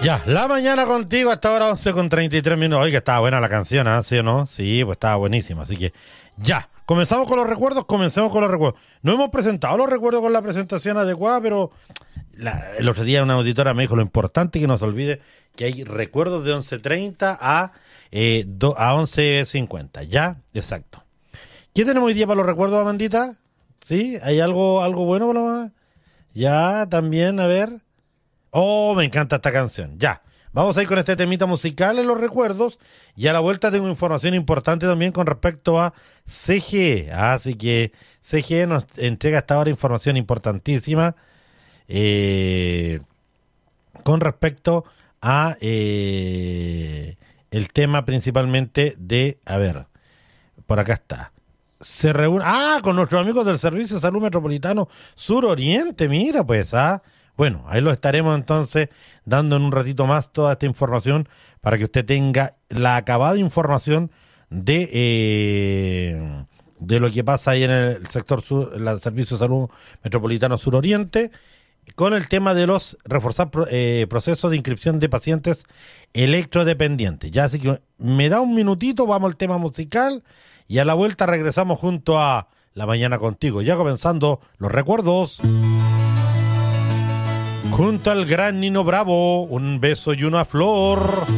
Ya, la mañana contigo hasta ahora 11:33 minutos. Oye, que estaba buena la canción, ¿ah? ¿Sí o no? Sí, pues estaba buenísima. Así que, ya. Comenzamos con los recuerdos, comencemos con los recuerdos. No hemos presentado los recuerdos con la presentación adecuada, pero el otro día una auditora me dijo lo importante que no se olvide que hay recuerdos de 11:30 a 11:50. ¿Ya? Exacto. ¿Qué tenemos hoy día para los recuerdos, Amandita? ¿Sí? ¿Hay algo bueno para los... Ya, también, a ver... Oh, me encanta esta canción. Ya, vamos a ir con este temita musical en los recuerdos. Y a la vuelta tengo información importante también con respecto a CGE. Así que CGE nos entrega hasta ahora información importantísima con respecto a el tema principalmente de... A ver, por acá está. Se reúne... con nuestros amigos del Servicio de Salud Metropolitano Suroriente. Mira, pues, Bueno, ahí lo estaremos entonces dando en un ratito más toda esta información para que usted tenga la acabada información de lo que pasa ahí en el sector sur, el Servicio de Salud Metropolitano Suroriente, con el tema de los reforzar procesos de inscripción de pacientes electrodependientes. Ya, así que me da un minutito, vamos al tema musical y a la vuelta regresamos junto a La Mañana Contigo, ya comenzando los recuerdos. Junto al gran Nino Bravo, un beso y una flor.